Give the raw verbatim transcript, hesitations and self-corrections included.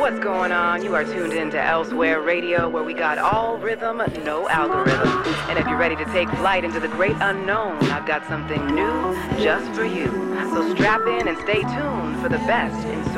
what's going on? You are tuned in to Elsewhere Radio, where we got all rhythm, no algorithm. And if you're ready to take flight into the great unknown, I've got something new just for you. So strap in and stay tuned for the best in